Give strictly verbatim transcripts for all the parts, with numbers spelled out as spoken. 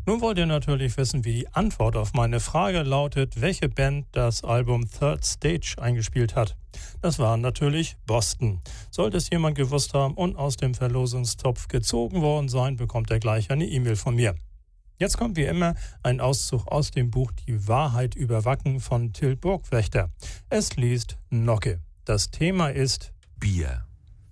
Nun wollt ihr natürlich wissen, wie die Antwort auf meine Frage lautet, welche Band das Album Third Stage eingespielt hat. Das war natürlich Boston. Sollte es jemand gewusst haben und aus dem Verlosungstopf gezogen worden sein, bekommt er gleich eine E-Mail von mir. Jetzt kommt wie immer ein Auszug aus dem Buch Die Wahrheit über Wacken von Till Burgwächter. Es liest Nocke. Das Thema ist Bier.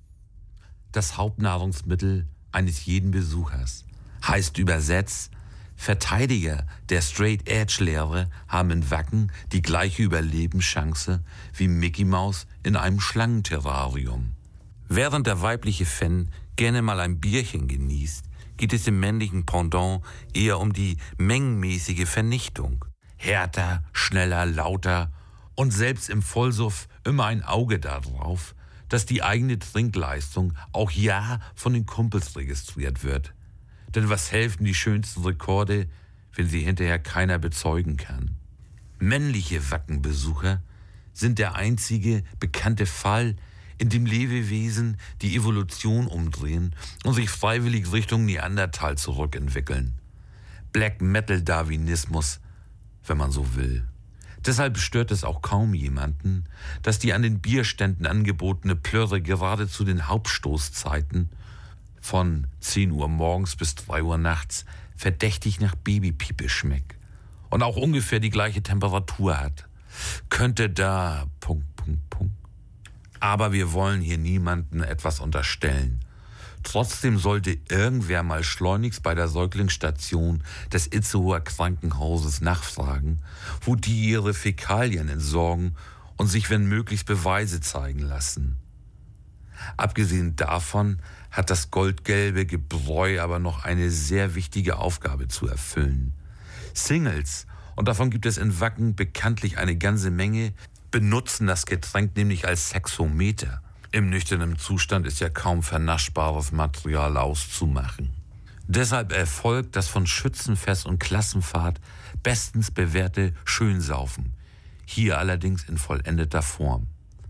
Das Hauptnahrungsmittel eines jeden Besuchers. Heißt übersetzt, Verteidiger der Straight-Edge-Lehre haben in Wacken die gleiche Überlebenschance wie Mickey Mouse in einem Schlangenterrarium. Während der weibliche Fan gerne mal ein Bierchen genießt, geht es im männlichen Pendant eher um die mengenmäßige Vernichtung. Härter, schneller, lauter und selbst im Vollsuff immer ein Auge darauf, dass die eigene Trinkleistung auch ja von den Kumpels registriert wird. Denn was helfen die schönsten Rekorde, wenn sie hinterher keiner bezeugen kann? Männliche Wackenbesucher sind der einzige bekannte Fall, in dem Lebewesen die Evolution umdrehen und sich freiwillig Richtung Neandertal zurückentwickeln. Black-Metal-Darwinismus, wenn man so will. Deshalb stört es auch kaum jemanden, dass die an den Bierständen angebotene Plörre gerade zu den Hauptstoßzeiten von zehn Uhr morgens bis drei Uhr nachts verdächtig nach Babypiepe schmeckt und auch ungefähr die gleiche Temperatur hat. Könnte da... Punkt, Punkt, Punkt. Aber wir wollen hier niemandem etwas unterstellen. Trotzdem sollte irgendwer mal schleunigst bei der Säuglingsstation des Itzehoer Krankenhauses nachfragen, wo die ihre Fäkalien entsorgen und sich, wenn möglich, Beweise zeigen lassen. Abgesehen davon hat das goldgelbe Gebräu aber noch eine sehr wichtige Aufgabe zu erfüllen. Singles, und davon gibt es in Wacken bekanntlich eine ganze Menge, benutzen das Getränk nämlich als Sexometer. Im nüchternen Zustand ist ja kaum vernaschbares Material auszumachen. Deshalb erfolgt das von Schützenfest und Klassenfahrt bestens bewährte Schönsaufen. Hier allerdings in vollendeter Form.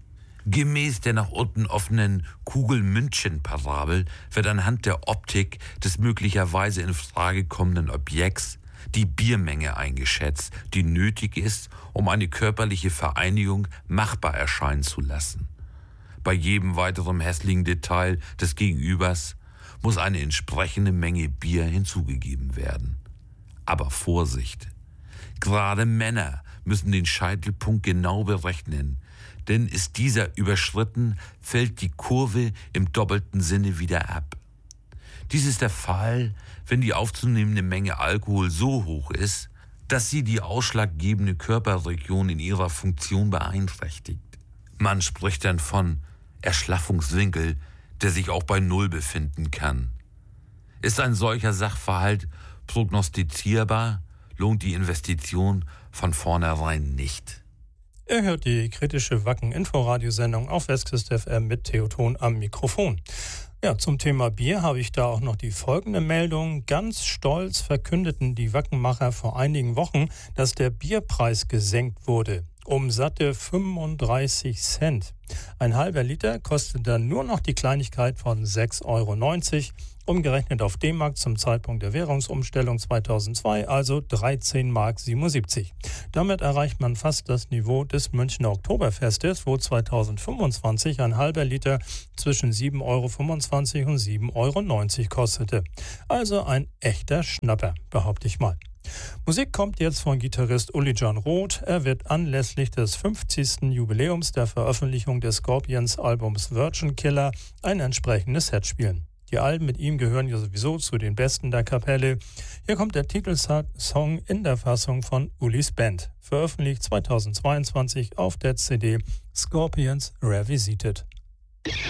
Gemäß der nach unten offenen Kugel-München-Parabel wird anhand der Optik des möglicherweise in Frage kommenden Objekts die Biermenge eingeschätzt, die nötig ist, um eine körperliche Vereinigung machbar erscheinen zu lassen. Bei jedem weiteren hässlichen Detail des Gegenübers muss eine entsprechende Menge Bier hinzugegeben werden. Aber Vorsicht! Gerade Männer müssen den Scheitelpunkt genau berechnen, denn ist dieser überschritten, fällt die Kurve im doppelten Sinne wieder ab. Dies ist der Fall, wenn die aufzunehmende Menge Alkohol so hoch ist, dass sie die ausschlaggebende Körperregion in ihrer Funktion beeinträchtigt. Man spricht dann von Erschlaffungswinkel, der sich auch bei Null befinden kann. Ist ein solcher Sachverhalt prognostizierbar, lohnt die Investition von vornherein nicht. Ihr hört die kritische Wacken-Inforadiosendung auf Westküste F M mit Theoton am Mikrofon. Ja, zum Thema Bier habe ich da auch noch die folgende Meldung. Ganz stolz verkündeten die Wackenmacher vor einigen Wochen, dass der Bierpreis gesenkt wurde. Um satte fünfunddreißig Cent. Ein halber Liter kostet dann nur noch die Kleinigkeit von sechs Euro neunzig, umgerechnet auf D-Mark zum Zeitpunkt der Währungsumstellung zweitausendzwei, also dreizehn Mark siebenundsiebzig. Damit erreicht man fast das Niveau des Münchner Oktoberfestes, wo zweitausendfünfundzwanzig ein halber Liter zwischen sieben Euro fünfundzwanzig und sieben Euro neunzig kostete. Also ein echter Schnapper, behaupte ich mal. Musik kommt jetzt von Gitarrist Uli John Roth. Er wird anlässlich des fünfzigsten Jubiläums der Veröffentlichung des Scorpions-Albums Virgin Killer ein entsprechendes Set spielen. Die Alben mit ihm gehören ja sowieso zu den besten der Kapelle. Hier kommt der Titelsong in der Fassung von Ulis Band, veröffentlicht zweitausendzweiundzwanzig auf der C D Scorpions Revisited.